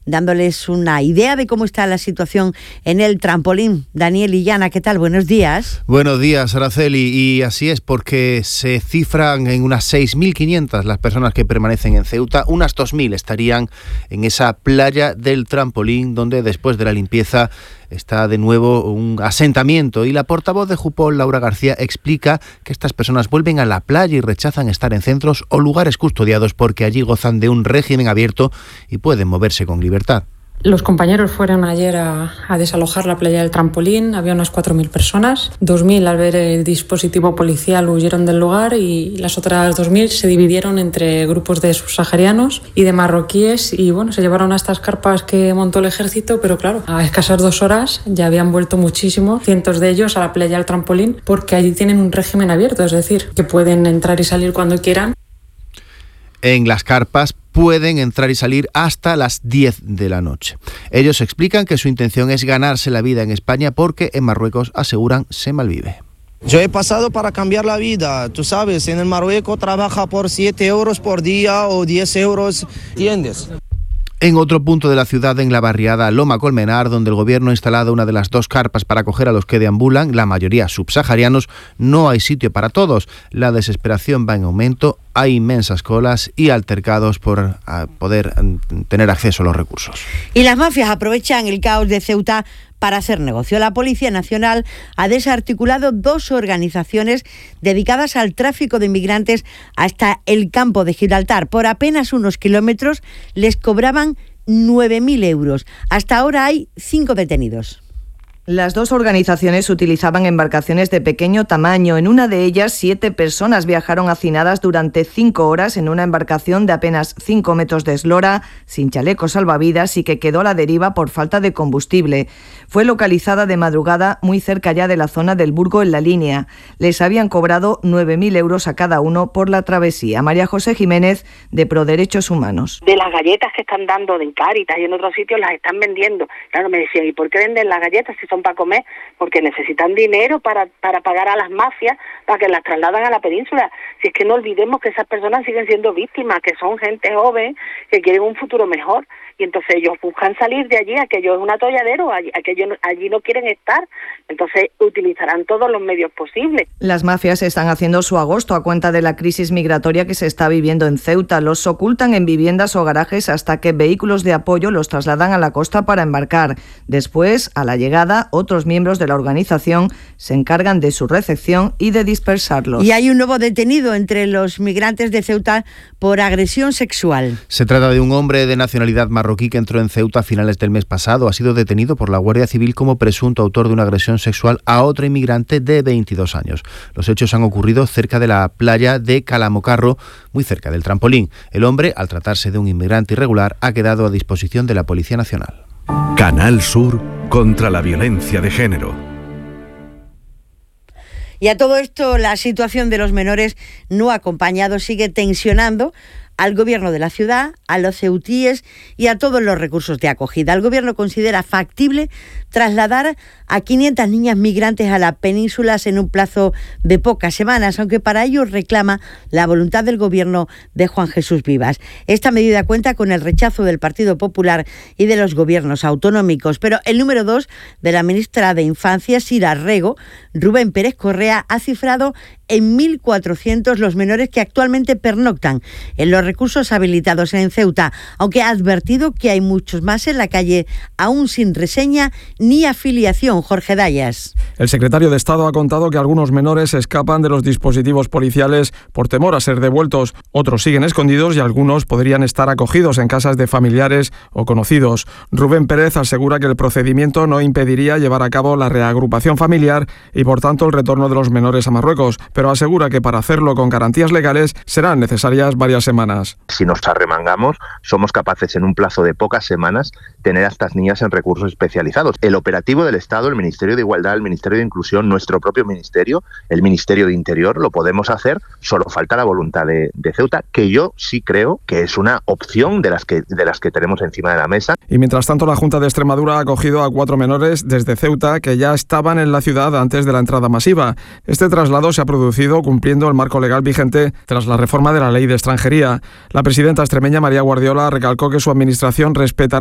dándoles una idea de cómo está la situación en el trampolín. Daniel Illana, ¿qué tal? Buenos días. Buenos días, Araceli. Y así es, porque se cifran en unas 6.500 las personas que permanecen en Ceuta. Unas 2.000 estarían en esa playa del trampolín, donde después de la limpieza está de nuevo un asentamiento, y la portavoz de Jupol, Laura García, explica que estas personas vuelven a la playa y rechazan estar en centros o lugares custodiados porque allí gozan de un régimen abierto y pueden moverse con libertad. Los compañeros fueron ayer a desalojar la playa del trampolín. Había unas 4.000 personas. 2.000 al ver el dispositivo policial huyeron del lugar, y las otras 2.000 se dividieron entre grupos de subsaharianos y de marroquíes, y bueno, se llevaron a estas carpas que montó el ejército, pero claro, a escasas 2 horas ya habían vuelto muchísimos, cientos de ellos, a la playa del trampolín, porque allí tienen un régimen abierto, es decir, que pueden entrar y salir cuando quieran. En las carpas pueden entrar y salir hasta las 10 de la noche. Ellos explican que su intención es ganarse la vida en España porque en Marruecos, aseguran, se malvive. Yo he pasado para cambiar la vida, tú sabes, en el Marruecos trabaja por 7 euros por día o 10 euros, ¿entiendes? En otro punto de la ciudad, en la barriada Loma Colmenar, donde el gobierno ha instalado una de las 2 carpas para acoger a los que deambulan, la mayoría subsaharianos, no hay sitio para todos. La desesperación va en aumento, hay inmensas colas y altercados por poder tener acceso a los recursos. Y las mafias aprovechan el caos de Ceuta para hacer negocio. La Policía Nacional ha desarticulado 2 organizaciones dedicadas al tráfico de inmigrantes hasta el campo de Gibraltar. Por apenas unos kilómetros les cobraban 9.000 euros. Hasta ahora hay 5 detenidos. Las 2 organizaciones utilizaban embarcaciones de pequeño tamaño. En una de ellas, 7 personas viajaron hacinadas durante 5 horas en una embarcación de apenas 5 metros de eslora, sin chalecos salvavidas, y que quedó a la deriva por falta de combustible. Fue localizada de madrugada muy cerca ya de la zona del Burgo en La Línea. Les habían cobrado 9.000 euros a cada uno por la travesía. María José Jiménez, de Proderechos Humanos. De las galletas que están dando en Cáritas y en otros sitios las están vendiendo. Claro, me decían, ¿y por qué venden las galletas si son para comer? Porque necesitan dinero para pagar a las mafias para que las trasladan a la península. Si es que no olvidemos que esas personas siguen siendo víctimas, que son gente joven, que quieren un futuro mejor, y entonces ellos buscan salir de allí, aquello es un atolladero, allí no quieren estar, entonces utilizarán todos los medios posibles. Las mafias están haciendo su agosto a cuenta de la crisis migratoria que se está viviendo en Ceuta. Los ocultan en viviendas o garajes hasta que vehículos de apoyo los trasladan a la costa para embarcar. Después, a la llegada, otros miembros de la organización se encargan de su recepción y de dispersarlos. Y hay un nuevo detenido entre los migrantes de Ceuta por agresión sexual. Se trata de un hombre de nacionalidad marroquí que entró en Ceuta a finales del mes pasado. Ha sido detenido por la Guardia Civil como presunto autor de una agresión sexual a otra inmigrante de 22 años. Los hechos han ocurrido cerca de la playa de Calamocarro, muy cerca del trampolín. El hombre, al tratarse de un inmigrante irregular, ha quedado a disposición de la Policía Nacional. Canal Sur contra la violencia de género. Y a todo esto, la situación de los menores no acompañados sigue tensionando al gobierno de la ciudad, a los ceutíes y a todos los recursos de acogida. El gobierno considera factible trasladar a 500 niñas migrantes a las penínsulas en un plazo de pocas semanas, aunque para ello reclama la voluntad del gobierno de Juan Jesús Vivas. Esta medida cuenta con el rechazo del Partido Popular y de los gobiernos autonómicos, pero el número 2 de la ministra de Infancia, Sira Rego, Rubén Pérez Correa, ha cifrado en 1.400 los menores que actualmente pernoctan en los recursos habilitados en Ceuta, aunque ha advertido que hay muchos más en la calle aún sin reseña ni afiliación. Jorge Dayas. El secretario de Estado ha contado que algunos menores escapan de los dispositivos policiales por temor a ser devueltos. Otros siguen escondidos y algunos podrían estar acogidos en casas de familiares o conocidos. Rubén Pérez asegura que el procedimiento no impediría llevar a cabo la reagrupación familiar y por tanto el retorno de los menores a Marruecos, pero asegura que para hacerlo con garantías legales serán necesarias varias semanas. Si nos arremangamos, somos capaces en un plazo de pocas semanas tener a estas niñas en recursos especializados. El operativo del Estado, el Ministerio de Igualdad, el Ministerio de Inclusión, nuestro propio ministerio, el Ministerio de Interior, lo podemos hacer, solo falta la voluntad de Ceuta, que yo sí creo que es una opción de las que tenemos encima de la mesa. Y mientras tanto, la Junta de Extremadura ha acogido a 4 menores desde Ceuta que ya estaban en la ciudad antes de la entrada masiva. Este traslado se ha producido cumpliendo el marco legal vigente tras la reforma de la Ley de Extranjería. La presidenta extremeña María Guardiola recalcó que su administración respetará